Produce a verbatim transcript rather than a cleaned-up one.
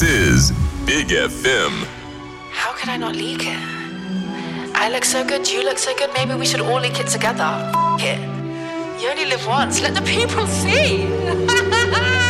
This is Big F M. How could I not leak it? I look so good, you look so good, maybe we should all leak it together. F it. You only live once, let the people see.